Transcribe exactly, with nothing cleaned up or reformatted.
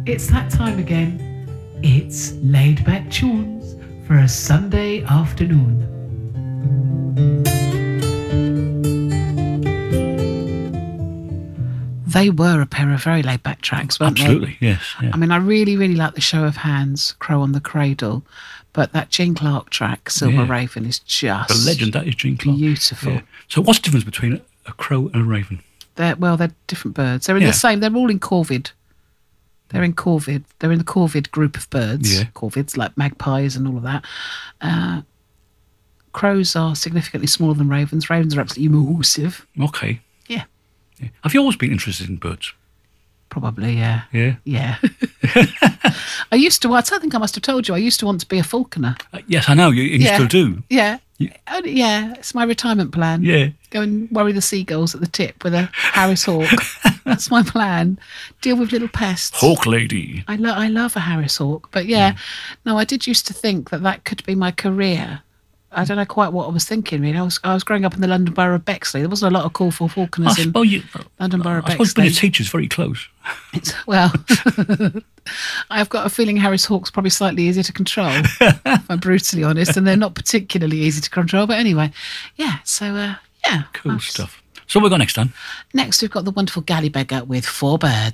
It's that time again. It's laid back tunes for a Sunday afternoon. They were a pair of very laid back tracks, weren't Absolutely, they? yes. Yeah. I mean, I really, really like the Show of Hands, Crow on the Cradle, but that Gene Clark track, Silver Yeah. Raven, is just The legend, that is Gene Clark. beautiful. Yeah. So what's the difference between a, a crow and a raven? They're, well, they're different birds. They're in Yeah. the same, they're all in corvid. They're in corvid. They're in the corvid group of birds. Yeah. Corvids, like magpies and all of that. Uh, crows are significantly smaller than ravens. Ravens are absolutely massive. Okay. Yeah, Yeah. Have you always been interested in birds? probably, yeah. Yeah. Yeah. I used to, I don't think I must have told you, I used to want to be a falconer. Uh, yes, I know. You, you Yeah. still do. Yeah. Yeah. Only- yeah, it's my retirement plan. Yeah. Go and worry the seagulls at the tip with a Harris hawk. That's my plan. Deal with little pests. Hawk lady. I, lo- I love a Harris hawk. But yeah, no, I did used to think that that could be my career. I don't know quite what I was thinking, really. I was I was growing up in the London Borough of Bexley. There wasn't a lot of call for I falconers in suppose, you, London Borough of I suppose being a Bexley. teacher's very close. It's, well, I've got a feeling Harris hawk's probably slightly easier to control, if I'm brutally honest, and they're not particularly easy to control. But anyway, yeah, so, uh, yeah. Cool I've- stuff. So what we got next, Dan? Next, we've got the wonderful Gallybeggar with Four Birds.